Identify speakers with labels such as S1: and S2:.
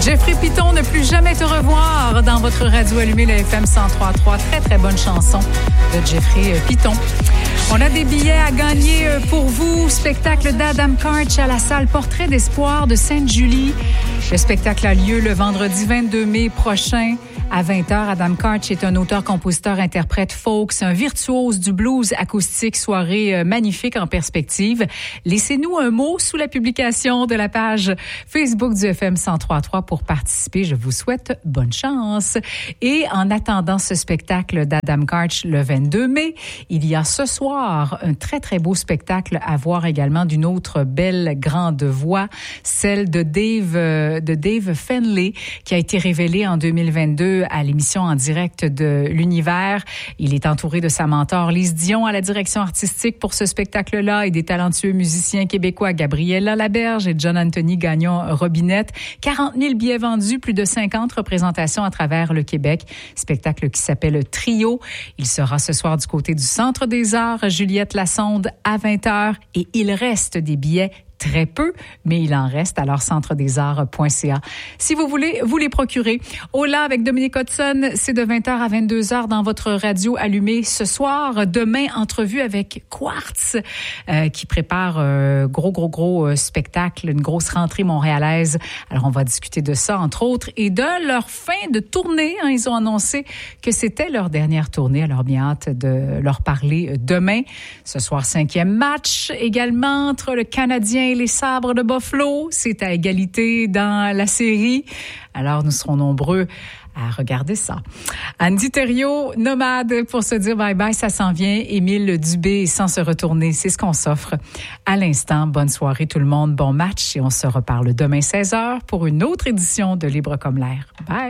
S1: Jeffrey Piton, ne plus jamais te revoir dans votre radio allumée, le FM 103.3. Très, très bonne chanson de Jeffrey Piton. On a des billets à gagner pour vous. Spectacle d'Adam Karch à la salle Portrait d'espoir de Sainte-Julie. Le spectacle a lieu le vendredi 22 mai prochain. À 20h, Adam Karch est un auteur, compositeur, interprète folk. C'est un virtuose du blues acoustique. Soirée magnifique en perspective. Laissez-nous un mot sous la publication de la page Facebook du FM 103.3 pour participer. Je vous souhaite bonne chance. Et en attendant ce spectacle d'Adam Karch le 22 mai, il y a ce soir un très, très beau spectacle à voir également d'une autre belle grande voix, celle de Dave Finlay, qui a été révélée en 2022 à l'émission en direct de l'Univers. Il est entouré de sa mentor Lise Dion à la direction artistique pour ce spectacle-là et des talentueux musiciens québécois Gabriella Laberge et John Anthony Gagnon-Robinette. 40 000 billets vendus, plus de 50 représentations à travers le Québec. Spectacle qui s'appelle Trio. Il sera ce soir du côté du Centre des Arts, Juliette Lassonde à 20h et il reste des billets. Très peu, mais il en reste. Alors, centredesarts.ca. Si vous voulez, vous les procurer. Hola avec Dominique Hudson, c'est de 20h à 22h dans votre radio allumée ce soir. Demain, entrevue avec Quartz, qui prépare gros spectacle, une grosse rentrée montréalaise. Alors, on va discuter de ça, entre autres, et de leur fin de tournée. Ils ont annoncé que c'était leur dernière tournée. Alors, bien hâte de leur parler demain. Ce soir, 5e match également entre le Canadien et les Sabres de Buffalo. C'est à égalité dans la série. Alors, nous serons nombreux à regarder ça. Andy Thériault, Nomade, pour se dire bye-bye, ça s'en vient. Émile Dubé, sans se retourner, c'est ce qu'on s'offre à l'instant. Bonne soirée tout le monde, bon match et on se reparle demain 16h pour une autre édition de Libre comme l'air. Bye!